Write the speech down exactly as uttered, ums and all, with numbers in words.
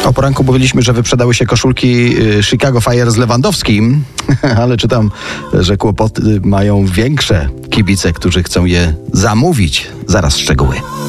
O poranku mówiliśmy, że wyprzedały się koszulki Chicago Fire z Lewandowskim, ale czytam, że kłopoty mają większe kibice, którzy chcą je zamówić. Zaraz szczegóły.